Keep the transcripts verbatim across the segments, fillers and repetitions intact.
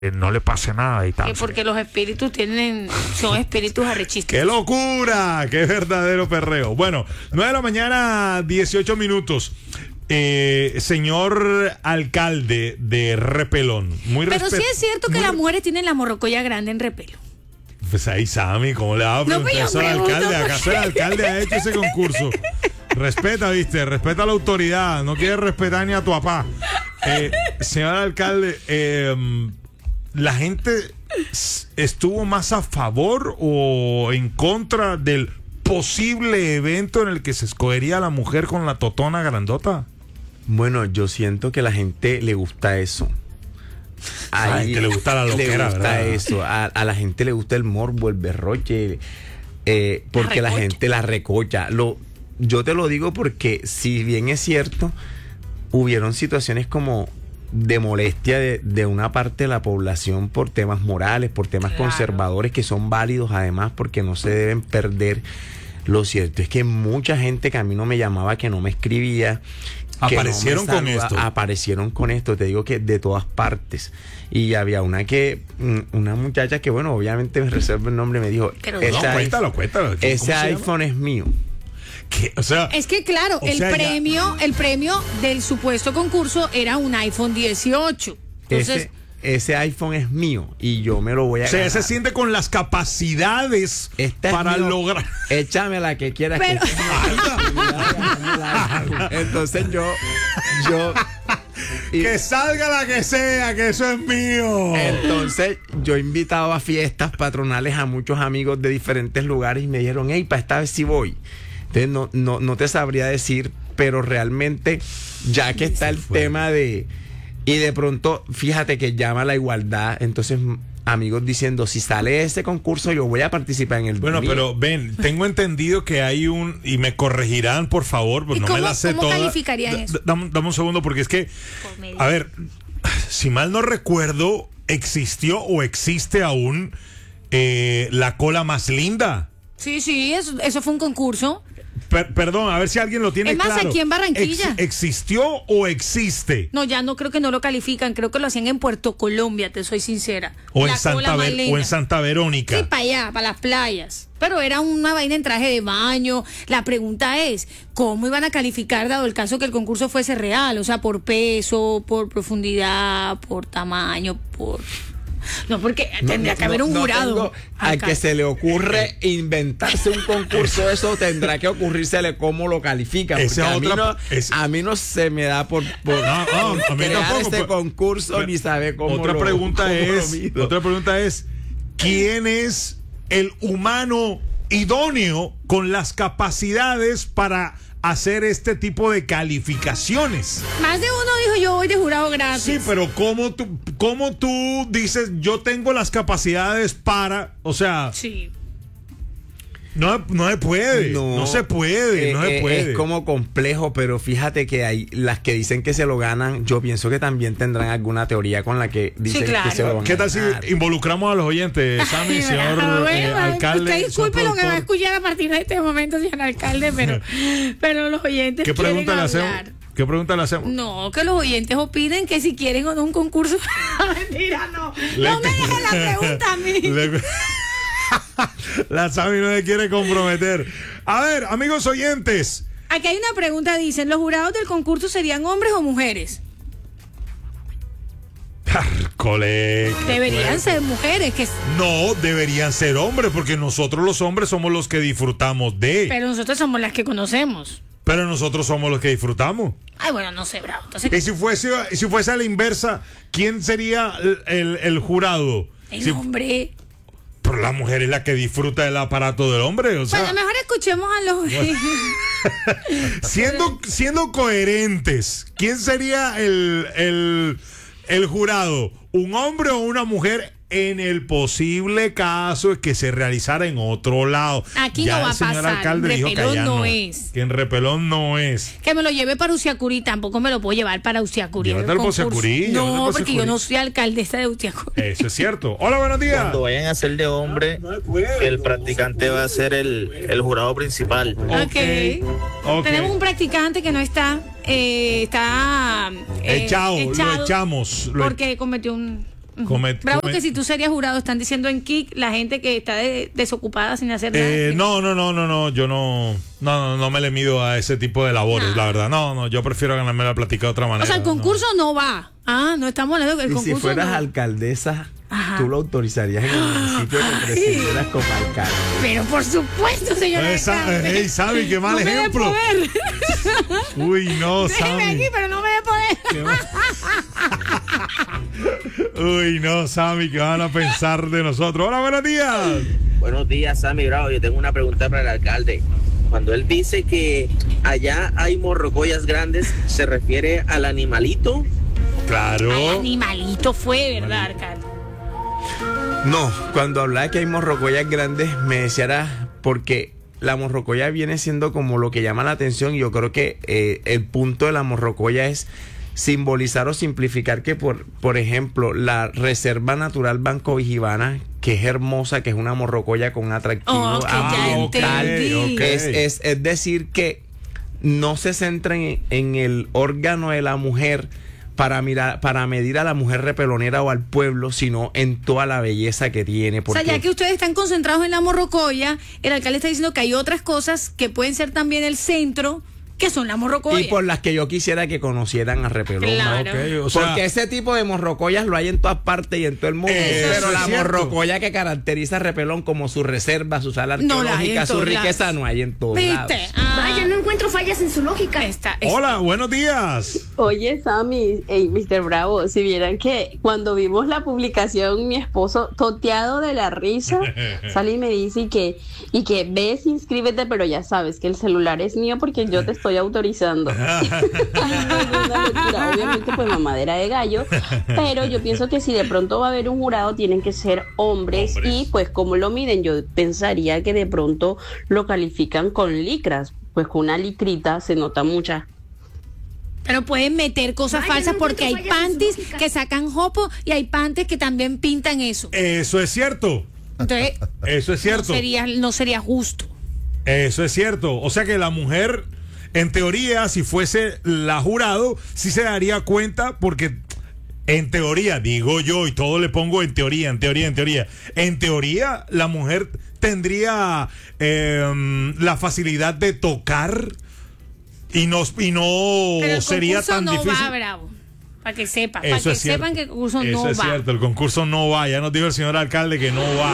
no le pase nada y tal. Que porque los espíritus tienen, son espíritus arrechistas. ¡Qué locura! ¡Qué verdadero perreo! Bueno, nueve de la mañana, dieciocho minutos. Eh, señor alcalde de Repelón, muy Pero respet- sí es cierto que muy... las mujeres tienen la morrocoya grande en Repelo. Pues ahí, Sammy, ¿cómo le va a preguntar No, eso al pregunto, alcalde? ¿por ¿Acaso el alcalde ha hecho ese concurso? Respeta, viste, respeta a la autoridad, no quiere respetar ni a tu papá. Eh, señor alcalde, eh, ¿la gente estuvo más a favor o en contra del posible evento en el que se escogería a la mujer con la totona grandota? Bueno, yo siento que a la gente le gusta eso. Ay, que le gusta la loquera, le gusta ¿verdad? eso. A, a la gente le gusta el morbo, el berroche, eh, porque la, la gente la recocha. Lo, yo te lo digo porque, si bien es cierto, hubieron situaciones como de molestia de, de una parte de la población por temas morales, por temas claro. conservadores, que son válidos además, porque no se deben perder. Lo cierto es que mucha gente que a mí no me llamaba, que no me escribía, aparecieron no con esto. Aparecieron con esto, te digo que de todas partes. Y había una que, una muchacha que, bueno, obviamente me reservo el nombre, me dijo, pero ese no, iPhone, cuéntalo, cuéntalo. Ese iPhone es mío. ¿Qué? O sea, es que claro, el sea, premio, ya... el premio del supuesto concurso era un iPhone dieciocho. Entonces, ese, ese iPhone es mío y yo me lo voy a O sea, ganar. se siente con las capacidades Esta para mío, lograr. Échame la que quieras. Pero... que entonces yo, yo y, que salga la que sea, que eso es mío. Entonces yo he invitado a fiestas patronales a muchos amigos de diferentes lugares y me dijeron, hey, para esta vez sí voy. Entonces no, no, no te sabría decir, pero realmente ya que está el tema de... Y de pronto, fíjate que llama a la igualdad, entonces amigos diciendo, si sale ese concurso yo voy a participar en el Bueno, mío. pero ven, tengo entendido que hay un, y me corregirán por favor, pues no cómo, me la sé ¿cómo toda. calificarían eso? Dame, dame un segundo porque es que, a ver, si mal no recuerdo, existió o existe aún eh, la cola más linda. Sí, sí, eso, eso fue un concurso. Per, perdón, a ver si alguien lo tiene es más, claro. aquí en Barranquilla. Ex, ¿Existió o existe? No, ya no creo que no lo califican. Creo que lo hacían en Puerto Colombia, te soy sincera. O, en Santa, Ver, o en Santa Verónica. Sí, para allá, para las playas. Pero era una vaina en traje de baño. La pregunta es, ¿cómo iban a calificar dado el caso que el concurso fuese real? O sea, por peso, por profundidad, por tamaño, por... No, porque tendría no, que haber no, un no jurado. Tengo, al que se le ocurre inventarse un concurso, eso tendrá que ocurrírsele cómo lo califica. Porque Esa a, otra, mí no, es, a mí no se me da por, por no, no, a mí crear tampoco, este pero, concurso pero, ni saber cómo otra lo, pregunta cómo es, lo otra pregunta es, ¿quién es el humano idóneo con las capacidades para hacer este tipo de calificaciones? Más de uno dijo, yo voy de jurado gratis. Sí, pero ¿cómo tú, cómo tú dices, yo tengo las capacidades para, o sea... Sí. No, no se puede, no, no se puede, eh, no se puede. Es como complejo, pero fíjate que hay las que dicen que se lo ganan, yo pienso que también tendrán alguna teoría con la que dicen sí, claro. que se lo van ¿Qué a tal ganar? si involucramos a los oyentes, Sammy, señor bueno, eh, alcalde? Usted disculpe lo que va a escuchar a partir de este momento, señor alcalde, pero, pero los oyentes ¿Qué pregunta le hacemos? hablar. ¿Qué pregunta le hacemos? No, que los oyentes opinen que si quieren o no un concurso. Mentira, no. Le, no me dejen la pregunta a mí. Le, la Sammy no se quiere comprometer. A ver, amigos oyentes. Aquí hay una pregunta, dicen, ¿los jurados del concurso serían hombres o mujeres? Cole, deberían ser mujeres. Que... No, deberían ser hombres, porque nosotros los hombres somos los que disfrutamos de. Pero nosotros somos las que conocemos. Pero nosotros somos los que disfrutamos. Ay, bueno, no sé, bravo. Entonces... Y si fuese, si fuese a la inversa, ¿quién sería el, el, el jurado? El si... hombre. Pero la mujer es la que disfruta del aparato del hombre. O sea, bueno, mejor escuchemos a los... siendo, siendo coherentes, ¿quién sería el, el, el jurado? ¿Un hombre o una mujer? En el posible caso que se realizara en otro lado. Aquí ya no va a pasar. Alcalde Repelón dijo que allá no, no es. Que en Repelón no es. Que me lo lleve para Uciacurí. Tampoco me lo puedo llevar para Uciacurí. Llévate al Uciacurí. No, porque yo no soy alcaldesa de Uciacurí. Eso es cierto. Hola, buenos días. Cuando vayan a ser de hombre, no, no el practicante va a ser el, el jurado principal. Okay. ok. Tenemos un practicante que no está. Eh, está. Eh, echado, echado lo echamos. Lo porque cometió un. Comet- Bravo comet- que si tú serías jurado, están diciendo en Kik la gente que está de- desocupada sin hacer nada. Eh, no, no, no, no, no, yo no, no, no, no me le mido a ese tipo de labores, No. la verdad. No, no, yo prefiero ganarme la platica de otra manera. O sea, el no. concurso no, va. Ah, no estamos hablando del Y concurso. si fueras no. alcaldesa, Ajá. tú lo autorizarías en el municipio que presidieras como alcalde. Pero por supuesto, señora. Eh, Sa- alcalde. ey, Sammy, qué mal no me dé ejemplo. poder. Uy, no, Déjeme Sammy. aquí, pero no me dé poder. Qué mal- Uy, no, Sammy, ¿qué van a pensar de nosotros? Hola, buenos días. Buenos días, Sammy Bravo. Yo tengo una pregunta para el alcalde. Cuando él dice que allá hay morrocoyas grandes, ¿se refiere al animalito? Claro. Ay, animalito fue, ¿verdad, alcalde? No, cuando hablaba de que hay morrocoyas grandes, me decía era porque la morrocoya viene siendo como lo que llama la atención. Y yo creo que eh, el punto de la morrocoya es simbolizar o simplificar que, por, por ejemplo, la Reserva Natural Banco Vigibana, que es hermosa, que es una morrocoya con atractivo Oh, ok, ya ambiental, entendí. ok. es, es, es decir que no se centra en, en el órgano de la mujer para mirar, para medir a la mujer repelonera o al pueblo, sino en toda la belleza que tiene. O Porque sea, ya que ustedes están concentrados en la morrocoya, el alcalde está diciendo que hay otras cosas que pueden ser también el centro, que son la morrocoya. y por las que yo quisiera que conocieran a Repelón. Claro. Ok, o sea, Porque ese tipo de morrocoyas lo hay en todas partes y en todo el mundo. Eso Pero es la cierto. morrocoya que caracteriza a Repelón como su reserva, su sala No la hay en arqueológica, su todos riqueza, lados. no hay en todos ¿Viste? lados. Ah, Vaya, no encuentro fallas en su lógica. está, está. hola, buenos días. Oye, Sammy, hey, mister Bravo, si vieran que cuando vimos la publicación, mi esposo, toteado de la risa, sale y me dice y que, y que ves, inscríbete, pero ya sabes que el celular es mío porque yo te estoy autorizando. Ay, no, una locura. Obviamente, pues mamadera de gallo, pero yo pienso que si de pronto va a haber un jurado, tienen que ser hombres, Hombres. y pues como lo miden, yo pensaría que de pronto lo califican con licras, pues con una licrita se nota mucha. Pero pueden meter cosas Vaya, falsas no porque hay encuentro fallas en su panties lógica. que sacan jopo y hay panties que también pintan eso. Eso es cierto. Entonces, Eso es no cierto. sería, no sería justo. Eso es cierto. O sea que la mujer, en teoría, si fuese la jurado, sí se daría cuenta porque, en teoría, digo yo, y todo le pongo en teoría, en teoría, en teoría. En teoría, la mujer tendría eh, la facilidad de tocar y no, y no Pero el sería concurso tan no difícil. va, Bravo. Para que sepan. Para Eso que es cierto. sepan que el concurso Eso no es va. cierto, el concurso no va. Ya nos dijo el señor alcalde que no va.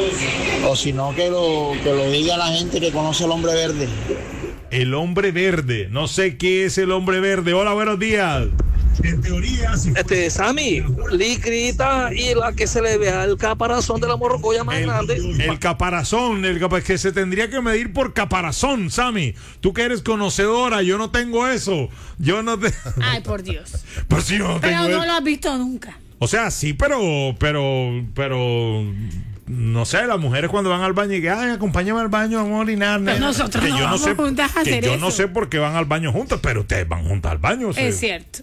O si no, que lo, que lo diga la gente que conoce al hombre verde. El hombre verde. No sé qué es el hombre verde. Hola, buenos días. En teoría, si Este, Sammy, licrita y la que se le vea el caparazón de la morrocoya más grande. El, el caparazón, el capa- que se tendría que medir por caparazón, Sammy. Tú que eres conocedora, yo no tengo eso. Yo no te. Ay, por Dios. Pues sí, yo no Pero tengo no eso. lo has visto nunca. O sea, sí, pero, pero, pero. No sé, las mujeres cuando van al baño y que, ay, acompáñame al baño, vamos a orinar. Pero nena". nosotros Que no yo vamos sé, juntas a que hacer yo no eso. sé por qué van al baño juntas, pero ustedes van juntas al baño. o sea, Es cierto.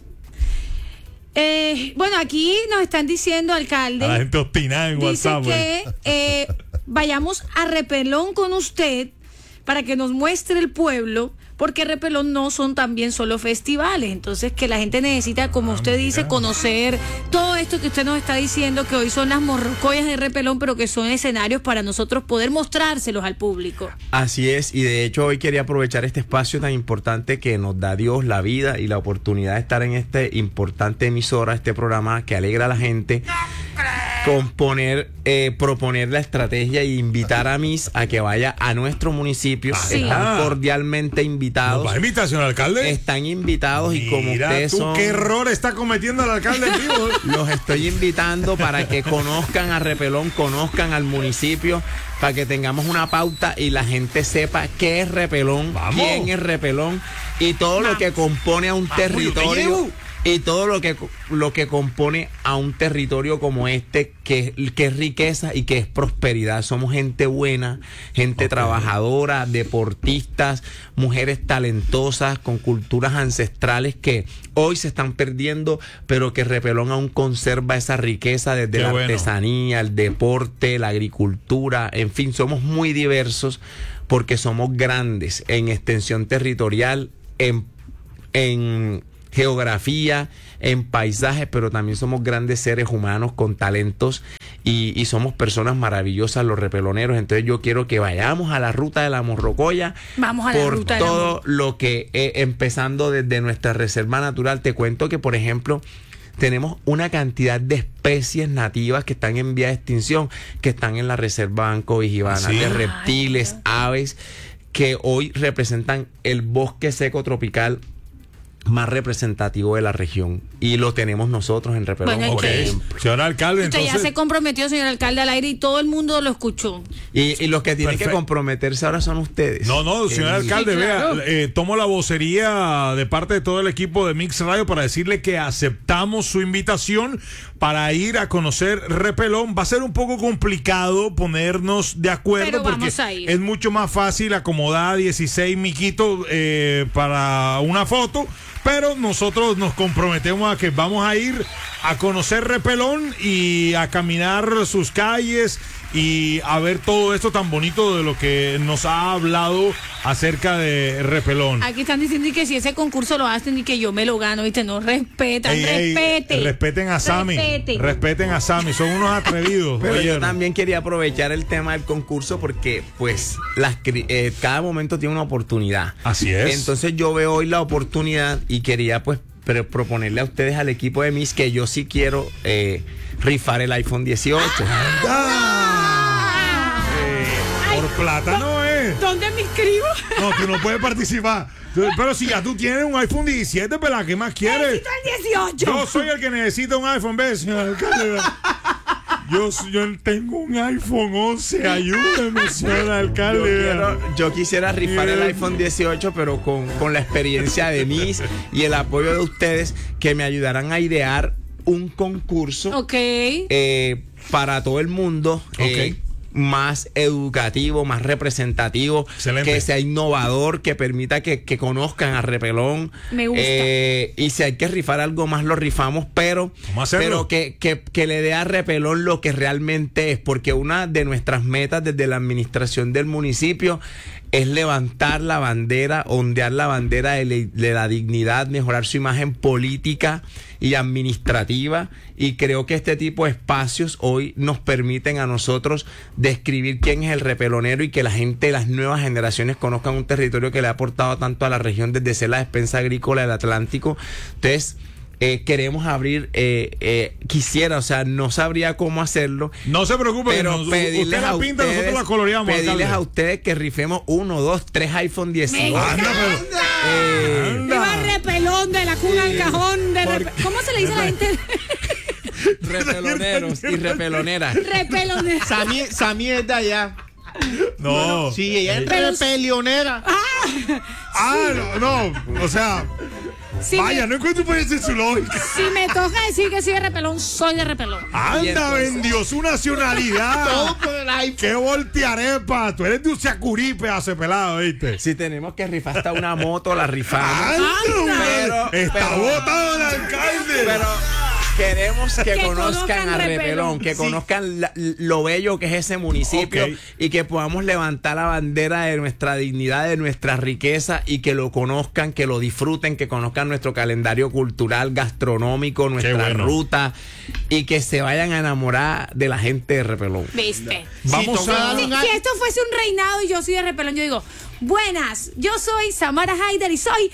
Eh, bueno, aquí nos están diciendo, alcalde. A la gente obstinada en Dice WhatsApp. que eh, vayamos a Repelón con usted para que nos muestre el pueblo, porque Repelón no son también solo festivales. Entonces, que la gente necesita, como Ah, usted dice, mira. conocer todo esto que usted nos está diciendo, que hoy son las morrocoyas de Repelón, pero que son escenarios para nosotros poder mostrárselos al público. Así es, y de hecho hoy quería aprovechar este espacio tan importante que nos da Dios, la vida y la oportunidad de estar en este importante emisora, este programa que alegra a la gente, componer, eh, proponer la estrategia e invitar a Miss a que vaya a nuestro municipio. Sí. Están cordialmente invitados. ¿Nos va a invitar, señor alcalde? Están invitados y como Mira ustedes tú son... qué error está cometiendo el alcalde en vivo. Los estoy invitando para que conozcan a Repelón, conozcan al municipio, para que tengamos una pauta y la gente sepa qué es Repelón, Vamos. quién es Repelón y todo lo que compone a un yo te territorio llevo. y todo lo que lo que compone a un territorio como este que, que es riqueza y que es prosperidad. Somos gente buena, gente Ok. trabajadora, deportistas, mujeres talentosas con culturas ancestrales que hoy se están perdiendo, pero que Repelón aún conserva esa riqueza desde Qué la bueno. artesanía, el deporte, la agricultura, en fin, somos muy diversos porque somos grandes en extensión territorial, en, en geografía, en paisajes, pero también somos grandes seres humanos con talentos y, y somos personas maravillosas los repeloneros. Entonces yo quiero que vayamos a la ruta de la Morrocoya. Vamos a la por ruta de la todo Morrocoya. lo que eh, empezando desde nuestra reserva natural. Te cuento que, por ejemplo, tenemos una cantidad de especies nativas que están en vía de extinción, que están en la reserva Banco Vigibana, ¿Sí? de reptiles, aves, que hoy representan el bosque seco tropical más representativo de la región, y lo tenemos nosotros en Repelón, Bueno, por ¿y qué? ejemplo. Señor alcalde, Usted entonces... ya se comprometió, señor alcalde, al aire y todo el mundo lo escuchó. Y, y los que tienen Perfecto. que comprometerse ahora son ustedes. No, no, Que señor ni- alcalde, Sí, claro. vea, eh, tomo la vocería de parte de todo el equipo de Mix Radio para decirle que aceptamos su invitación para ir a conocer Repelón. Va a ser un poco complicado ponernos de acuerdo, Pero porque vamos a ir. es mucho más fácil acomodar dieciséis miquitos eh, para una foto, pero nosotros nos comprometemos a que vamos a ir a conocer Repelón y a caminar sus calles y a ver todo esto tan bonito de lo que nos ha hablado acerca de Repelón. Aquí están diciendo y que si ese concurso lo hacen y que yo me lo gano, ¿viste? No respetan, Ey, ey, respete. respeten a Sammy. Respete. Respeten a Sammy. Son unos atrevidos. Pero yo oyeron. también quería aprovechar el tema del concurso porque, pues, las, cri- eh, cada momento tiene una oportunidad. Así es. Entonces yo veo hoy la oportunidad y quería, pues, pre- proponerle a ustedes, al equipo de Miss, que yo sí quiero eh, rifar el iPhone dieciocho. ¡Ah! Eh, por plata no es. ¿Dónde me inscribo? No, tú no puedes participar. Tú- Pero si ya tú tienes un iPhone diecisiete, ¿verdad? ¿Qué más quieres? Necesito el dieciocho. Yo soy el que necesita un iPhone, ¿ves, señor alcalde? Yo, yo tengo un iPhone once, ayúdeme, señor Yo, alcalde. quiero- yo quisiera rifar el iPhone dieciocho, pero con, con la experiencia de Miss y el apoyo de ustedes, que me ayudarán a idear un concurso Ok. eh, para todo el mundo, eh, Ok. más educativo, más representativo, Excelente. que sea innovador, que permita que, que conozcan a Repelón. Me gusta. Eh, y si hay que rifar algo más, lo rifamos, pero, Vamos a hacerlo. pero que, que, que le dé a Repelón lo que realmente es, porque una de nuestras metas desde la administración del municipio es levantar la bandera, ondear la bandera de, le- de la dignidad, mejorar su imagen política y administrativa, y creo que este tipo de espacios hoy nos permiten a nosotros describir quién es el repelonero y que la gente, las nuevas generaciones, conozcan un territorio que le ha aportado tanto a la región desde ser la despensa agrícola del Atlántico. Entonces, eh, queremos abrir, eh, eh, quisiera, o sea, no sabría cómo hacerlo, No se preocupe, pero nos- pedirles usted la a pinta, ustedes, nosotros la coloreamos. pedirles alcalde. a ustedes que rifemos uno, dos, tres iPhone dieciocho. Anda, pero- Eh, Anda. Viva repelón de la cuna al cajón. De repe- ¿Cómo se le dice a la gente? repeloneros y repeloneras. Repelón de... Sammy, Sammy es de allá. No. Sí, ella es Pero- repelionera. Ah, no, no. O sea, Si vaya, me, no encuentro por ese su lógica. si me toca decir que soy de repelón, soy de repelón. Anda, vendió su nacionalidad. Todo por el iPhone. ¡Qué voltearepa! Tú eres de un sacuripe hace pelado, ¿viste? Si tenemos que rifar hasta una moto, la rifamos. ¡Anda! Pero- Está pero- votado el alcalde. Pero queremos que, Que conozcan, conozcan a Repelón. Repelón, que Sí. conozcan la- lo bello que es ese municipio, Ok. y que podamos levantar la bandera de nuestra dignidad, de nuestra riqueza, y que lo conozcan, que lo disfruten, que conozcan nuestro calendario cultural, gastronómico, nuestra bueno. ruta, y que se vayan a enamorar de la gente de Repelón. ¿Viste? Vamos Si toca a. Si, si esto fuese un reinado y yo soy de repelón, yo digo, buenas, yo soy Samara Haider y soy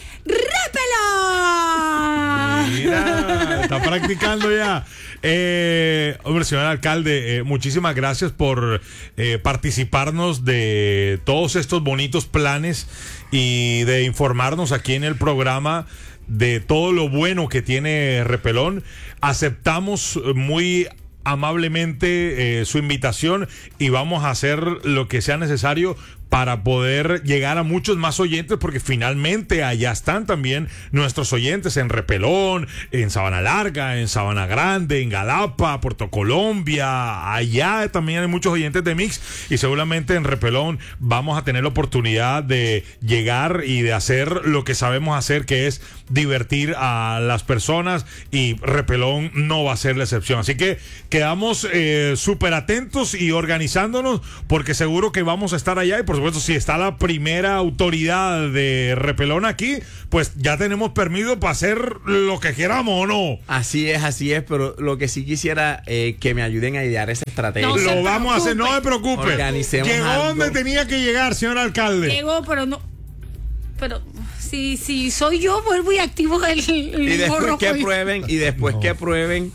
repelón. Mira, está practicando ya. Eh, hombre, señor alcalde, eh, muchísimas gracias por eh, participarnos de todos estos bonitos planes y de informarnos aquí en el programa de todo lo bueno que tiene Repelón. Aceptamos muy amablemente eh, su invitación y vamos a hacer lo que sea necesario para poder llegar a muchos más oyentes, porque finalmente allá están también nuestros oyentes en Repelón, en Sabana Larga, en Sabana Grande, en Galapa, Puerto Colombia. Allá también hay muchos oyentes de Mix, y seguramente en Repelón vamos a tener la oportunidad de llegar y de hacer lo que sabemos hacer, que es divertir a las personas, y Repelón no va a ser la excepción. Así que quedamos eh, súper atentos y organizándonos, porque seguro que vamos a estar allá, y por supuesto supuesto, si está la primera autoridad de Repelón aquí, pues ya tenemos permiso para hacer lo que queramos, ¿o no? Así es, así es, pero lo que sí quisiera eh, que me ayuden a idear esa estrategia. No lo vamos a hacer, no se preocupe. Organicemos Llegó algo. donde tenía que llegar, señor alcalde. Llegó, pero no. Pero si, si soy yo, vuelvo y activo el, el Y después morro que con- prueben, y después No. que prueben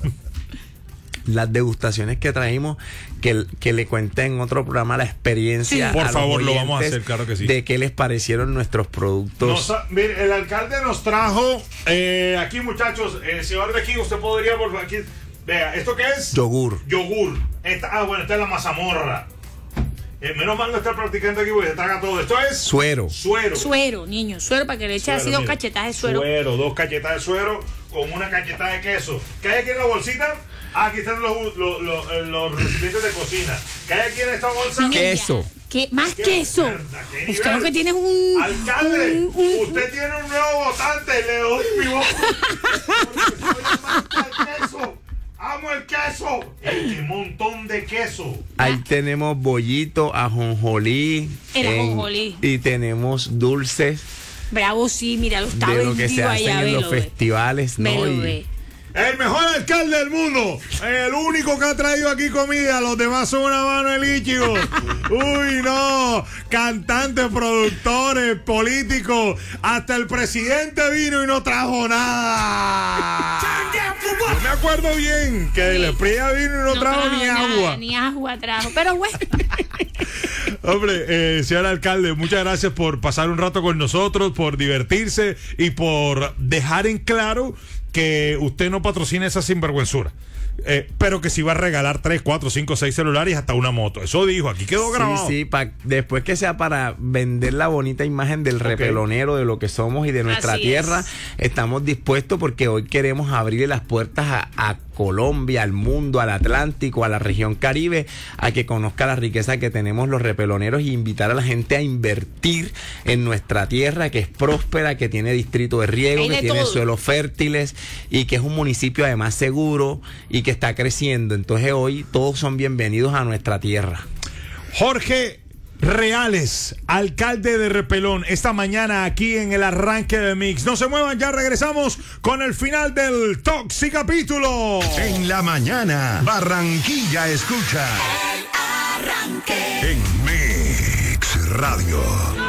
las degustaciones que traímos, que, que le cuente en otro programa la experiencia. Sí. Por a los favor, lo vamos a oyentes hacer, claro que sí. De qué les parecieron nuestros productos. Nos- mire, el alcalde nos trajo eh, aquí, muchachos, eh, señor de aquí, usted podría volver aquí. Vea, ¿esto qué es? Yogur. Yogur. Esta- ah, bueno, esta es la mazamorra. Eh, menos mal no está el practicante aquí porque se traga todo. Esto es Suero. suero. Suero, niño, suero para que le eche Suero, así dos mira. cachetas de suero. Suero, dos cachetas de suero con una cacheta de queso. ¿Qué hay aquí en la bolsita? Ah, aquí están los, los, los, eh, los recipientes de cocina. ¿Qué hay aquí en esta bolsa? Niño, Queso. ya. ¿Qué? Más ¿Qué queso. mierda? ¿Qué Usted lo nivel? que tiene es un. Alcalde, un- un- usted tiene un nuevo votante, le doy mi voto. Porque soy amante del queso. Amo el queso. El qué montón de queso. Ahí tenemos bollito, ajonjolí. El en- ajonjolí. Y tenemos dulces Bravo, sí, mira, lo está de lo que se vendido hacen allá, en los velo, ve. festivales, ¿no? Velo, Y- ve. El mejor alcalde del mundo. El único que ha traído aquí comida. Los demás son una mano de líquido. Uy, no. Cantantes, productores, políticos. Hasta el presidente vino y no trajo nada. Yo me acuerdo bien que el Espría vino y no, No trajo ni nada, agua. Ni agua trajo. Pero bueno. Hombre, eh, señor alcalde, muchas gracias por pasar un rato con nosotros, por divertirse y por dejar en claro que usted no patrocina esa sinvergüenzura. Eh, pero que si va a regalar tres, cuatro, cinco, seis celulares y hasta una moto. Eso dijo, aquí quedó grabado. Sí, sí, pa- después que sea para vender la bonita imagen del repelonero, de lo que somos y de nuestra Así tierra, es. estamos dispuestos porque hoy queremos abrirle las puertas a, a Colombia, al mundo, al Atlántico, a la región Caribe, a que conozca la riqueza que tenemos los repeloneros y invitar a la gente a invertir en nuestra tierra, que es próspera, que tiene distrito de riego, Hay que de tiene todo. suelos fértiles y que es un municipio además seguro y que está creciendo. Entonces hoy todos son bienvenidos a nuestra tierra. Jorge Reales, alcalde de Repelón, esta mañana aquí en el arranque de Mix. No se muevan, ya regresamos con el final del Toxicapítulo. En la mañana, Barranquilla escucha. El arranque. En Mix Radio.